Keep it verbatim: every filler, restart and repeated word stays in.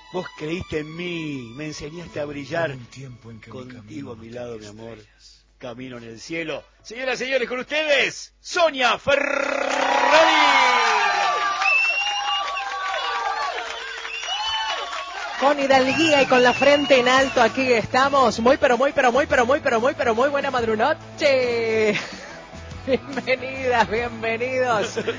Vos creíste en mí, me enseñaste a brillar. Un tiempo en que contigo a mi mi lado, mi camino amor. estrellas. Camino en el cielo. Señoras y señores, con ustedes, Sonia Ferrari. Con hidalguía y con la frente en alto, aquí estamos. Muy, pero muy, pero muy, pero muy, pero muy, pero muy buena madrunoche. Bienvenidas, bienvenidos